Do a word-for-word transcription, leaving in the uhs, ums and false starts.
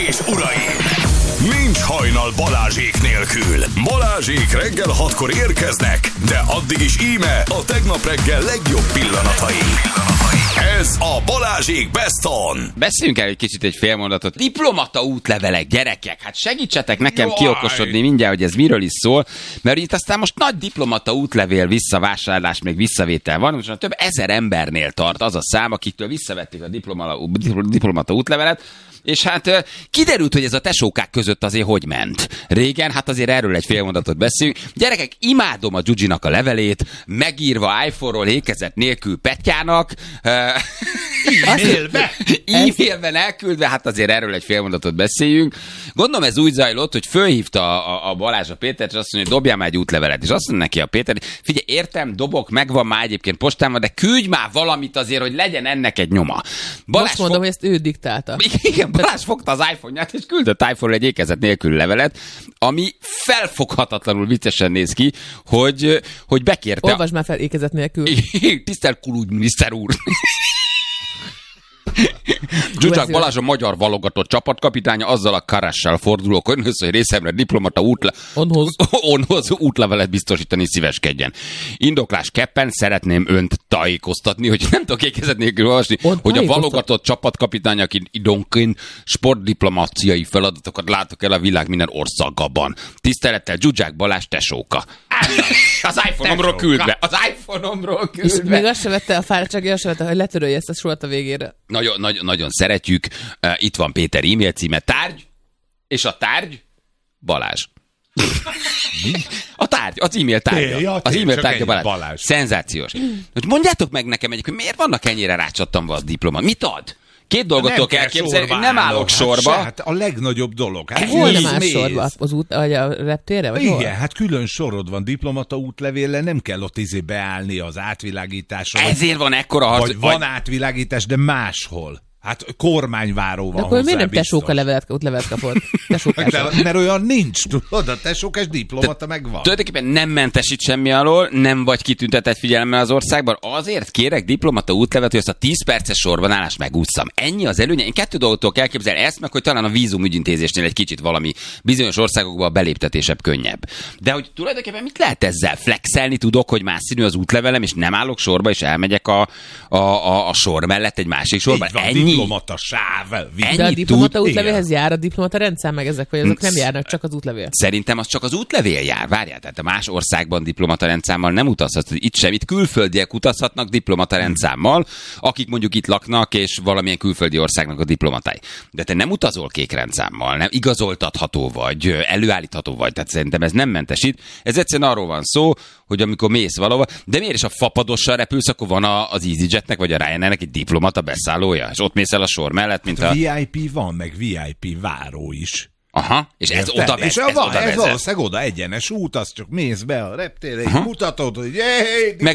és uraim! Nincs hajnal Balázsék nélkül. Balázsék reggel hatkor érkeznek, de addig is íme a tegnap reggel legjobb pillanatai. Ez a Balázsék Best On. Beszéljünk el egy kicsit egy fél mondatot. Diplomata útlevelek, gyerekek. Hát segítsetek nekem kiokosodni mindjárt, hogy ez miről is szól. Mert itt aztán most nagy diplomata útlevél visszavásárlás, még visszavétel van. Most több ezer embernél tart az a szám, akiktől visszavették a diplomata, diplomata útlevelet. És hát kiderült, hogy ez a tesókák között azért hogy ment. Régen, hát azért erről egy fél mondatot beszélünk. Gyerekek, imádom a Gyugyinak a levelét, megírva iPhone-ról ékezet nélkül Pettyának. E-mailbe? E-mailben elküldve, hát azért erről egy fél mondatot beszéljünk. Gondolom ez úgy zajlott, hogy fölhívta a, a Balázs a Pétert, és azt mondja, hogy dobjál már egy útlevelet. És azt mondja neki a Péter, figyelj, értem, dobok, megvan már egyébként postán van, de küldj már valamit azért, hogy legyen ennek egy nyoma. Balázs Most mondom, fog... hogy ezt ő diktálta. Igen, Balázs fogta az iPhone-ját, és küldött iPhone-ra egy ékezet nélkül levelet, ami felfoghatatlanul viccesen néz ki, hogy, hogy bekérte... Olvasd már fel ékezet nélkül. Tisztelt külügyminiszter úr! Zsuzsák Balázs a magyar válogatott csapatkapitánya, azzal a Karassal fordulok önhöz, hogy részemre diplomata útle... Onhoz. Onhoz útlevelet biztosítani szíveskedjen. Indoklás keppen szeretném önt tájékoztatni, hogy nem tudok ékezet nélkül olvasni, On hogy a válogatott csapatkapitány, aki időnként sportdiplomáciai feladatokat látok el a világ minden országában. Tisztelettel Zsuzsák Balázs tesóka. Az iPhone-omról küldve. Az iPhone-omról küldve. És még azt se vette a fáradtság, azt se vette, hogy letörölje ezt a sort a végére. Nagyon, nagyon, nagyon szeretjük. Uh, itt van Péter e-mail címe, tárgy, és a tárgy Balázs. A tárgy, az e-mail tárgya. Ja, az e-mail tárgya Balázs. Balázs. Szenzációs. Mondjátok meg nekem egyik, hogy miért vannak ennyire rácsattanva az diploma? Mit ad? Két dolgot tudok elképzelni, nem állok sorba. Hát, hát a legnagyobb dolog. Hát Hol nem mész, áll mész. sorba? Az út, vagy a reptérre? Vagy Igen, hol? hát külön sorod van diplomata útlevéllel, nem kell ott izé beállni az átvilágításra. Ezért van ekkora harc. Vagy van átvilágítás, de máshol. Hát kormányváró van. De akkor miért nem biztos. tesóka levelet, útlevelet kapott? Tesókása. De, mert olyan nincs, tudod, a tesókás diplomata megvan. Tulajdonképpen nem mentesít semmi alól, nem vagy kitüntetett figyelemmel az országban. Azért kérek diplomata útlevet, hogy azt a tíz perces sorban állást megúszszam. Ennyi az előnye. Én kettő dolgot tudok elképzelni, ezt meg, hogy talán a vízumügyintézésnél egy kicsit valami bizonyos országokban a beléptetésebb könnyebb. De hogy tulajdonképpen mit lehet ezzel flexelni, tudok, hogy más színű az útlevelem, és nem állok sorba, és elmegyek a, a, a, a sor mellett egy másik sorba. Van, Ennyi. diplomata sáv. De a diplomata tud, útlevélhez jár a diplomata rendszer, meg ezek, vagy azok nem járnak, csak az útlevél. Szerintem az csak az útlevél jár. Várjál, tehát a más országban diplomata rendszámmal nem utazhat. Itt sem, itt külföldiek utazhatnak diplomata rendszámmal, akik mondjuk itt laknak, és valamilyen külföldi országnak a diplomatái. De te nem utazol kék rendszámmal, nem igazoltatható vagy, előállítható vagy. Tehát szerintem ez nem mentesít. Ez egyszerűen arról van szó, hogy amikor mész valahova, de miért is a fapadossal repülsz, akkor van a, az EasyJetnek vagy a Ryanairnek egy diplomata beszállója, és ott mész el a sor mellett, mint a... vé i pé van, meg vé i pé váró is. Aha, és ez Érted? oda vezet. És ez van, oda ez vezet. valószínűleg oda egyenes út, az csak mész be a reptérre, és mutatod, hogy hey, Meg